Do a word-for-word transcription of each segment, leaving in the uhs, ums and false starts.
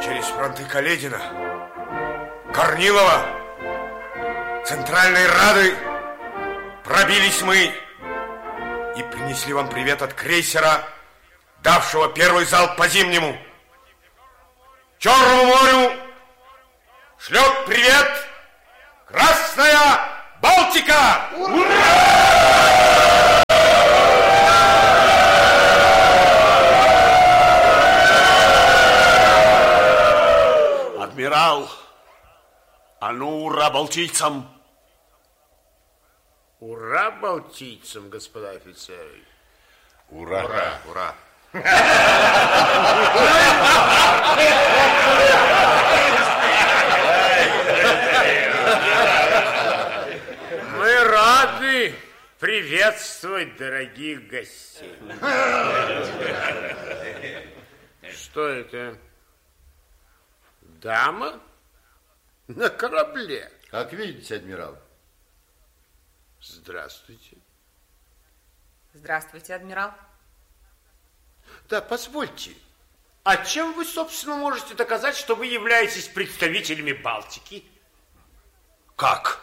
Через фронты Каледина, Корнилова, Центральной Рады пробились мы и принесли вам привет от крейсера, давшего первый залп по Зимнему. Черному морю шлет привет Красная Балтика! Ура! Адмирал, а ну ура балтийцам! Ура балтийцам, господа офицеры! Ура! Ура! Ура! Мы рады приветствовать дорогих гостей. Что это? Дама на корабле? Как видите, адмирал. Здравствуйте. Здравствуйте, адмирал. Да, позвольте. А чем вы, собственно, можете доказать, что вы являетесь представителями Балтики? Как?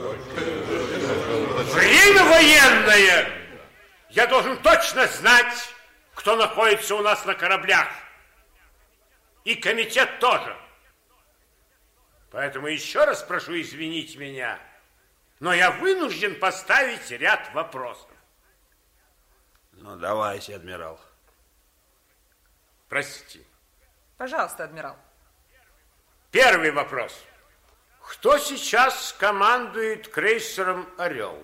Время военное! Я должен точно знать, кто находится у нас на кораблях. И комитет тоже. Поэтому еще раз прошу извинить меня, но я вынужден поставить ряд вопросов. Ну, давайте, адмирал. Простите. Пожалуйста, адмирал. Первый вопрос. Кто сейчас командует крейсером «Орел»?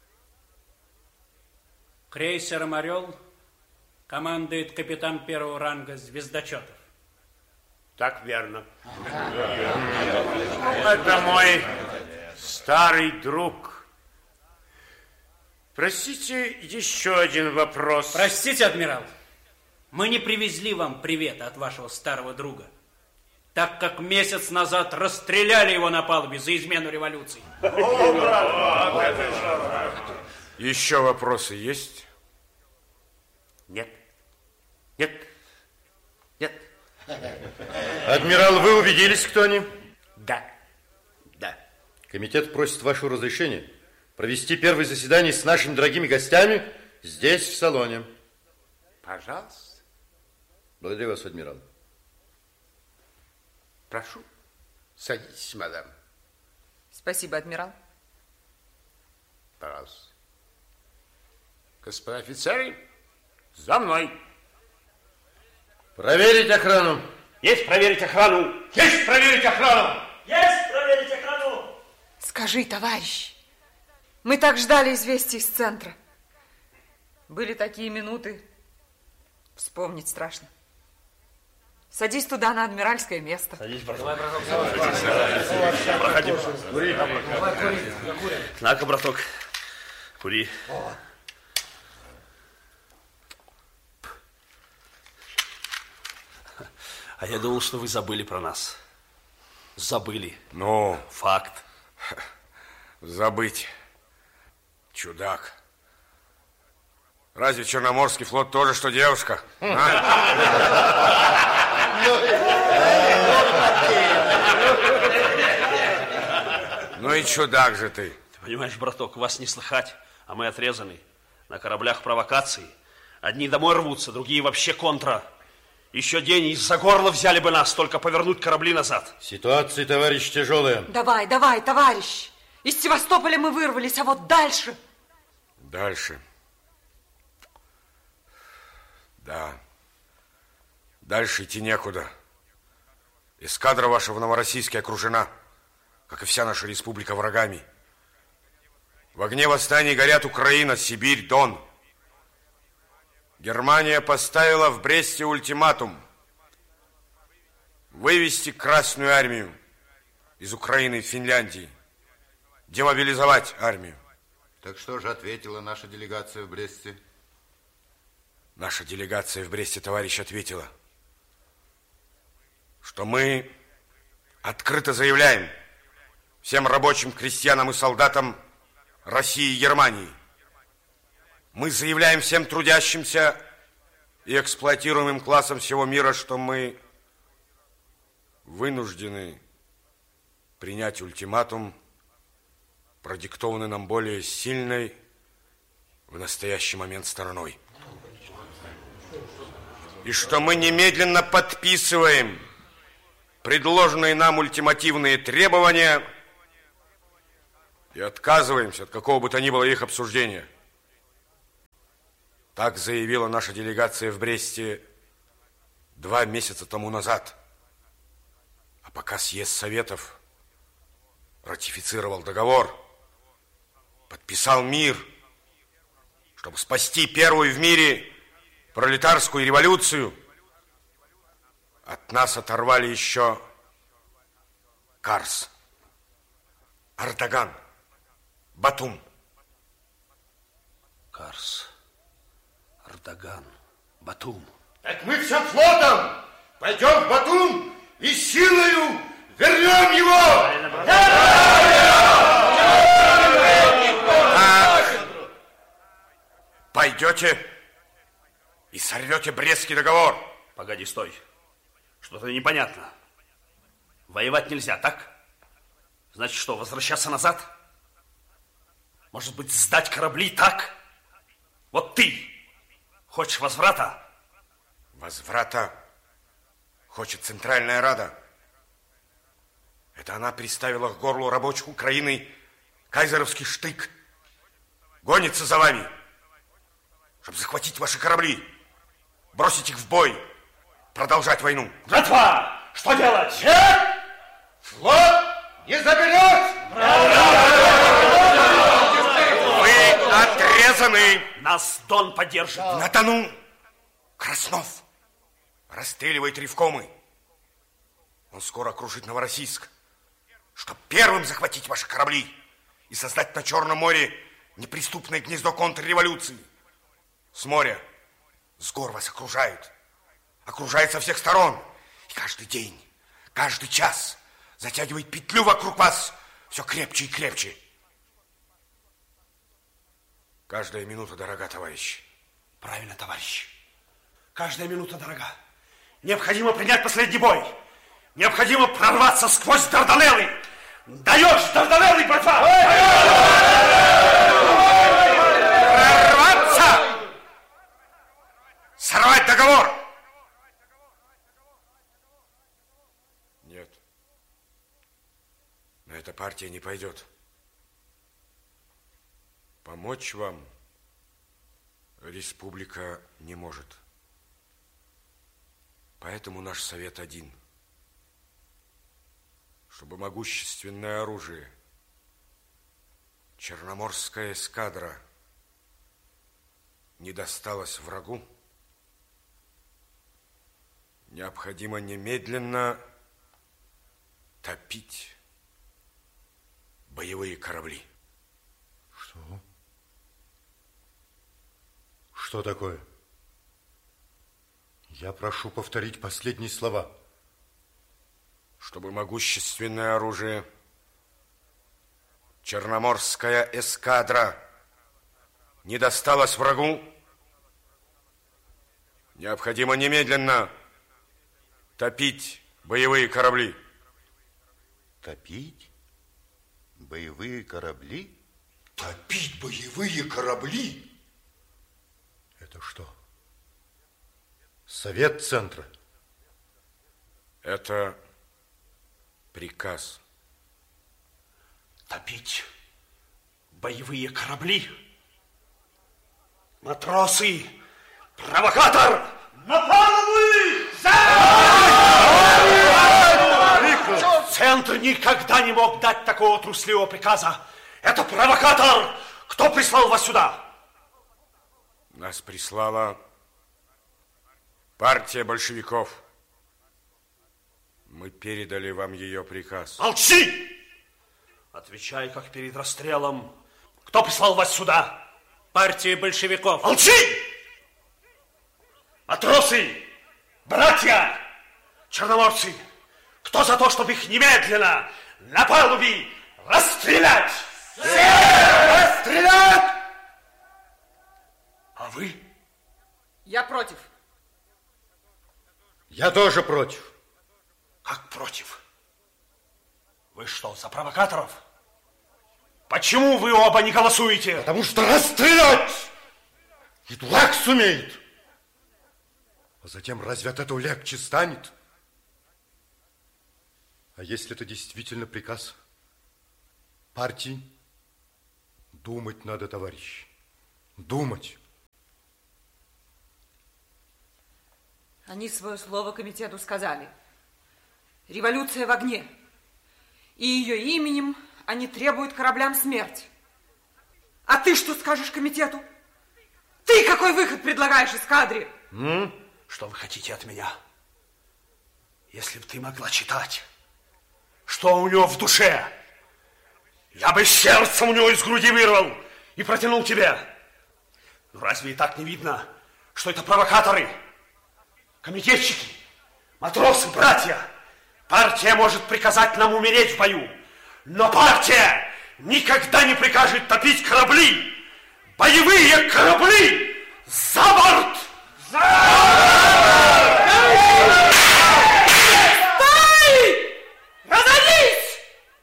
Крейсером «Орел» командует капитан первого ранга Звездочетов. Так верно. Это мой старый друг. Простите, еще один вопрос. Простите, адмирал, мы не привезли вам привета от вашего старого друга, так как месяц назад расстреляли его на палубе за измену революции. Еще вопросы есть? Нет. Нет. Нет. Адмирал, вы убедились, кто они? Да. Да. Комитет просит вашего разрешения провести первое заседание с нашими дорогими гостями здесь, в салоне. Пожалуйста. Благодарю вас, адмирал. Прошу, садитесь, мадам. Спасибо, адмирал. Пожалуйста. Господа офицеры, за мной. Проверить охрану. Есть проверить охрану! Есть проверить охрану! Есть проверить охрану! Скажи, товарищ, мы так ждали известий из центра. Были такие минуты, вспомнить страшно. Садись туда, на адмиральское место. Садись, браток. Проходи. Кури. На-ка, браток, кури. А я думал, что вы забыли про нас. Забыли. Ну, факт. Забыть. Чудак. Разве Черноморский флот тоже, что девушка? Ну и чудак же ты. Ты понимаешь, браток, вас не слыхать, а мы отрезаны. На кораблях провокации. Одни домой рвутся, другие вообще контра. Еще день из-за горла взяли бы нас, только повернуть корабли назад. Ситуация, товарищ, тяжелая. Давай, давай, товарищ. Из Севастополя мы вырвались, а вот дальше... Дальше. Да. Дальше идти некуда. Эскадра ваша в Новороссийске окружена, как и вся наша республика, врагами. В огне восстаний горят Украина, Сибирь, Дон. Германия поставила в Бресте ультиматум вывести Красную армию из Украины и Финляндии, демобилизовать армию. Так что же ответила наша делегация в Бресте? Наша делегация в Бресте, товарищ, ответила, что мы открыто заявляем всем рабочим, крестьянам и солдатам России и Германии. Мы заявляем всем трудящимся и эксплуатируемым классам всего мира, что мы вынуждены принять ультиматум, продиктованный нам более сильной в настоящий момент стороной. И что мы немедленно подписываем предложенные нам ультимативные требования и отказываемся от какого бы то ни было их обсуждения. Так заявила наша делегация в Бресте два месяца тому назад. А пока съезд Советов ратифицировал договор, подписал мир, чтобы спасти первую в мире пролетарскую революцию, от нас оторвали еще Карс, Ардаган, Батум. Карс, Ардаган, Батум. Так мы всем флотом пойдем в Батум и силою вернем его! Так, пойдете и сорвете Брестский договор. Погоди, стой. Что-то непонятно. Воевать нельзя, так? Значит, что, возвращаться назад? Может быть, сдать корабли, так? Вот ты хочешь возврата? Возврата хочет Центральная Рада. Это она приставила к горлу рабочих Украины кайзеровский штык. Гонится за вами, чтобы захватить ваши корабли, бросить их в бой, продолжать войну. Братва, что делать? Нет! Флот не заберет! Вы отрезаны! Нас Дон поддержит. На Дону Краснов расстреливает ревкомы. Он скоро окружит Новороссийск, чтобы первым захватить ваши корабли и создать на Черном море неприступное гнездо контрреволюции. С моря, с гор вас окружают. Окружает со всех сторон. И каждый день, каждый час затягивает петлю вокруг вас все крепче и крепче. Каждая минута дорога, товарищ. Правильно, товарищ. Каждая минута дорога. Необходимо принять последний бой. Необходимо прорваться сквозь Дарданеллы. Даешь, Дарданеллы, братва! Прорваться! Сорвать договор! Нет. Но эта партия не пойдет. Помочь вам республика не может. Поэтому наш совет один. Чтобы могущественное оружие, Черноморская эскадра, не досталось врагу, необходимо немедленно топить боевые корабли. Что? Что такое? Я прошу повторить последние слова. Чтобы могущественное оружие, Черноморская эскадра, не досталось врагу, необходимо немедленно топить боевые корабли. Топить боевые корабли? Топить боевые корабли? Это что? Совет Центра? Это приказ. Топить боевые корабли? Матросы! Провокатор! На палубы! Центр никогда не мог дать такого трусливого приказа. Это провокатор! Кто прислал вас сюда? Нас прислала партия большевиков. Мы передали вам ее приказ. Молчи! Отвечай, как перед расстрелом. Кто прислал вас сюда? Партия большевиков. Молчи! Матросы! Братья! Черноморцы! Кто за то, чтобы их немедленно на палубе расстрелять? Расстрелять! А вы? Я против. Я тоже против. Как против? Вы что, за провокаторов? Почему вы оба не голосуете? Потому что расстрелять и дурак сумеет. А затем разве от этого легче станет? А если это действительно приказ партии, думать надо, товарищи, думать. Они свое слово комитету сказали. Революция в огне. И ее именем они требуют кораблям смерти. А ты что скажешь комитету? Ты какой выход предлагаешь эскадре? М? Что вы хотите от меня? Если бы ты могла читать, что у него в душе, я бы сердце у него из груди вырвал и протянул тебе. Ну, разве и так не видно, что это провокаторы, комитетчики, матросы, братья? Партия может приказать нам умереть в бою, но партия никогда не прикажет топить корабли. Боевые корабли за борт! За борт! Стой! Разойдись!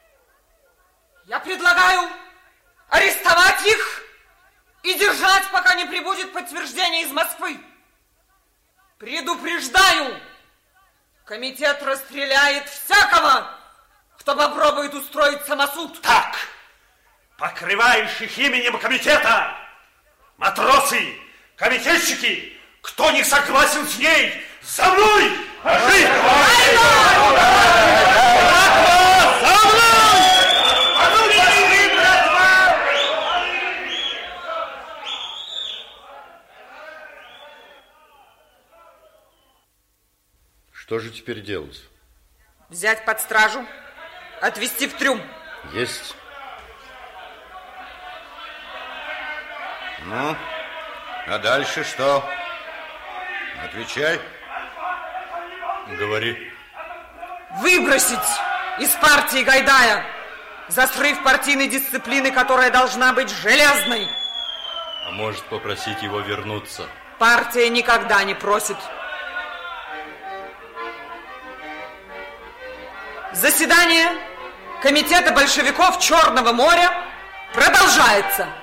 Я предлагаю арестовать их и держать, пока не прибудет подтверждение из Москвы. Предупреждаю, комитет расстреляет всякого, кто попробует устроить самосуд. Так, покрываешь их именем комитета. Матросы, комитетчики, кто не согласен с ней, за мной! Что же теперь делать? Взять под стражу, отвезти в трюм. Есть. Ну, а дальше что? Отвечай. Говори. Выбросить из партии Гайдая за срыв партийной дисциплины, которая должна быть железной. А может, попросить его вернуться? Партия никогда не просит. Заседание Комитета большевиков Черного моря продолжается.